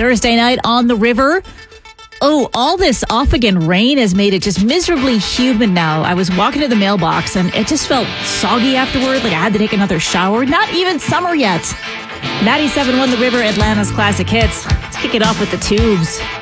Thursday night on the river. Oh, all this off-again rain has made it just miserably humid now. I was walking to the mailbox and it just felt soggy afterward, like I had to take another shower. Not even summer yet. 97.1 The River, Atlanta's classic hits. Let's kick it off with the Tubes.